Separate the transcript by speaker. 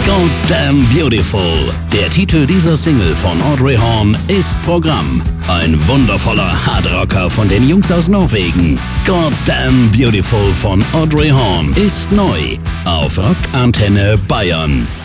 Speaker 1: Goddamn Beautiful. Der Titel dieser Single von Audrey Horne ist Programm. Ein wundervoller Hardrocker von den Jungs aus Norwegen. Goddamn Beautiful von Audrey Horne ist neu auf Rock Antenne Bayern.